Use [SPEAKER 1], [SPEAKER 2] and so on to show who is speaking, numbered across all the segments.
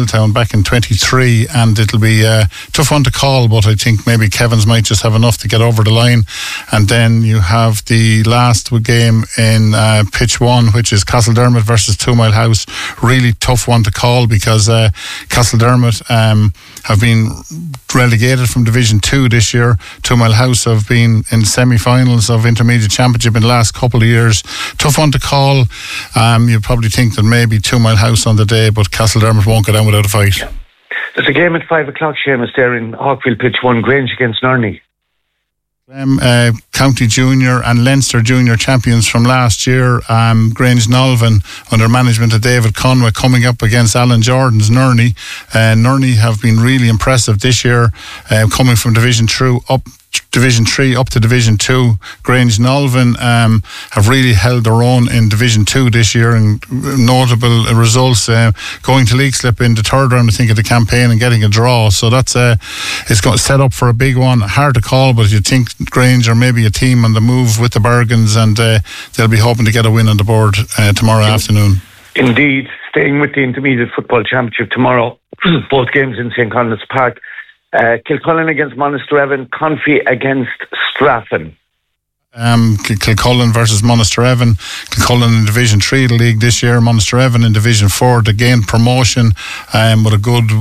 [SPEAKER 1] Milltown back in 23, and it'll be a tough one to call, but I think maybe Kevin's might just have enough to get over the line. And then you have the last game in pitch 1, which is Castledermot versus 2 Mile House. Really tough one to call because Castledermot have been relegated from Division 2 this year. 2 Mile House have been in the semi-finals of Intermediate Championship in the last couple of years. Tough one to call. You'd probably think that maybe 2 Mile House on the day, but Castledermot won't go down without a fight.
[SPEAKER 2] Yeah. There's a game at 5 o'clock, Seamus, there in Hawkfield pitch 1, Grange against Nurney.
[SPEAKER 1] County Junior and Leinster Junior champions from last year. Grange Nolven under management of David Conway coming up against Alan Jordan's Nurney. Nurney have been really impressive this year, coming from Division 3 up to Division 2. Grange Nolven have really held their own in Division 2 this year, and notable results going to league slip in the third round, I think, of the campaign and getting a draw. So that's it's got set up for a big one. Hard to call, but you'd think Grange are maybe a team on the move with the bargains, and they'll be hoping to get a win on the board tomorrow afternoon.
[SPEAKER 2] Indeed, staying with the Intermediate Football Championship tomorrow, both games in St. Conleth's Park. Kilcullen against Monasterevin, Confi against Straffan.
[SPEAKER 1] Kilcullen versus Monasterevin. Kilcullen in Division 3 of the league this year, Monasterevin in Division 4 to gain promotion with a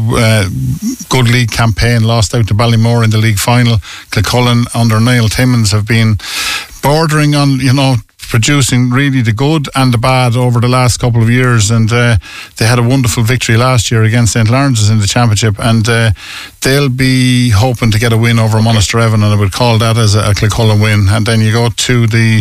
[SPEAKER 1] good league campaign, lost out to Ballymore in the league final. Kilcullen under Niall Timmins have been bordering on, producing really the good and the bad over the last couple of years, and they had a wonderful victory last year against St. Lawrence's in the championship, and they'll be hoping to get a win over Monasterevin, and I would call that as a Kilcullen win. And then you go to the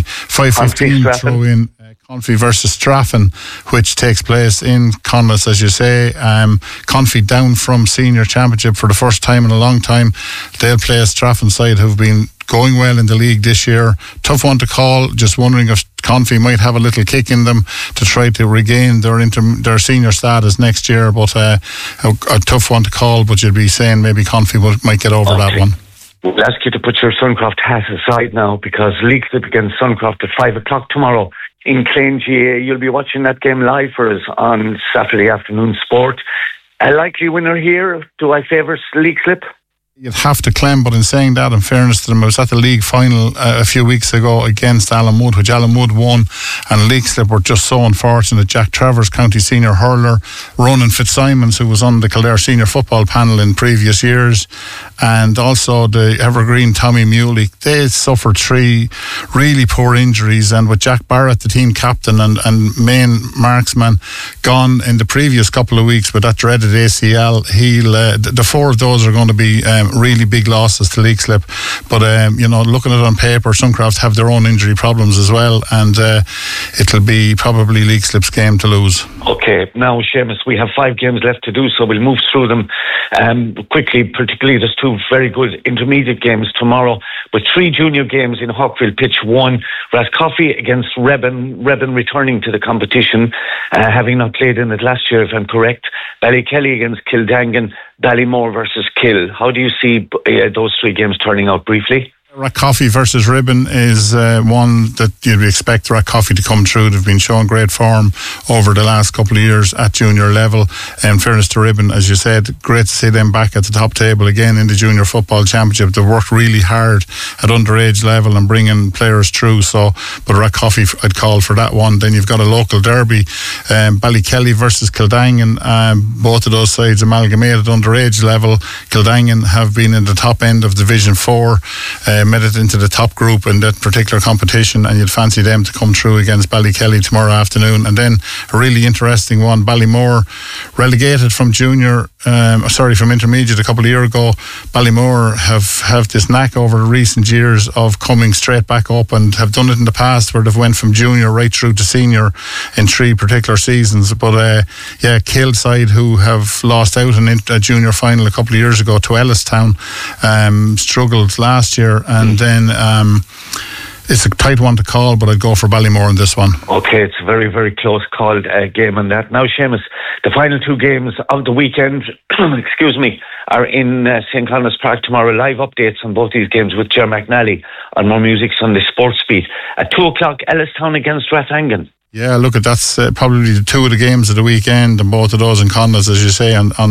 [SPEAKER 1] 5:15 throw in Confi versus Straffan, which takes place in Conleth's, as you say. Confi down from senior championship for the first time in a long time. They'll play a Straffan side who've been going well in the league this year. Tough one to call. Just wondering if Confi might have a little kick in them to try to regain their senior status next year. But a tough one to call. But you'd be saying maybe Confi might get over that one.
[SPEAKER 2] We'll ask you to put your Suncroft hat aside now, because League Slip against Suncroft at 5 o'clock tomorrow in Clane GA. You'll be watching that game live for us on Saturday afternoon sport. A likely winner here. Do I favour League Slip?
[SPEAKER 1] You'd have to claim, but in saying that, in fairness to them, I was at the league final a few weeks ago against Alan Wood, which Alan Wood won, and League Slip were just so unfortunate. Jack Travers, county senior hurler, Ronan Fitzsimons, who was on the Kildare senior football panel in previous years, and also the Evergreen Tommy Muley. They suffered 3 really poor injuries, and with Jack Barrett, the team captain and main marksman, gone in the previous couple of weeks with that dreaded ACL, the 4 of those are going to be really big losses to League Slip. But looking at it on paper, Suncroft have their own injury problems as well, and it'll be probably League Slip's game to lose.
[SPEAKER 2] Okay, now Seamus, we have 5 games left to do, so we'll move through them quickly. Particularly there's 2 very good intermediate games tomorrow, with 3 junior games in Hawkfield pitch 1. Rathcoffey against Rebben returning to the competition, having not played in it last year, if I'm correct. Ballykelly against Kildangan, Ballymore versus Kill. How do you see those 3 games turning out briefly?
[SPEAKER 1] Rathcoffey versus Ribbon is one that you'd expect Rathcoffey to come through. They've been showing great form over the last couple of years at junior level. In fairness to Ribbon, as you said, great to see them back at the top table again in the Junior Football Championship. They've worked really hard at underage level and bringing players through. But Rathcoffey, I'd call for that one. Then you've got a local derby, Ballykelly versus Kildangan. Both of those sides amalgamated underage level. Kildangan have been in the top end of Division 4. Made it into the top group in that particular competition, and you'd fancy them to come through against Ballykelly tomorrow afternoon. And then a really interesting one, Ballymore, relegated from from intermediate a couple of years ago. Ballymore have this knack over recent years of coming straight back up, and have done it in the past where they've went from junior right through to senior in 3 particular seasons. But Kill side, who have lost out in a junior final a couple of years ago to Ellistown, struggled last year. And then it's a tight one to call, but I'd go for Ballymore in this one. Okay,
[SPEAKER 2] it's a very, very close called game on that. Now, Seamus, the final 2 games of the weekend, are in St. Conleth's Park tomorrow. Live updates on both these games with Ger McNally on More Music Sunday Sports Beat. At 2 o'clock, Ellistown against Rathangan.
[SPEAKER 1] Yeah, look, that's probably the 2 of the games of the weekend, and both of those in Conleth's, as you say, on